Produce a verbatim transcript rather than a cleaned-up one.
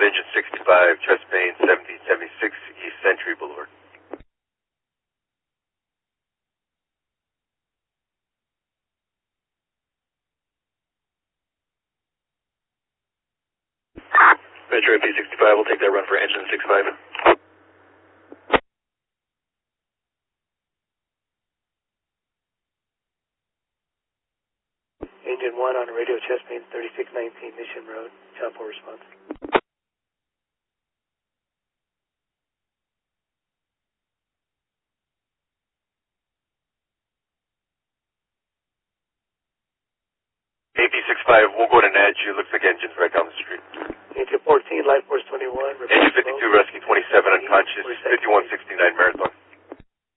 engine sixty-five, chest main seventeen seventy-six, East Century Boulevard. Metro P sixty-five, we'll take that run for engine sixty-five. Engine one on radio chest main thirty-six nineteen Mission Road, channel four response. A P sixty-five, we'll go to N A D G. Looks like engine's right down the street. Engine fourteen, Life Force twenty-one. Engine fifty-two, Rescue twenty-seven, unconscious, fifty-one sixty-nine Marathon.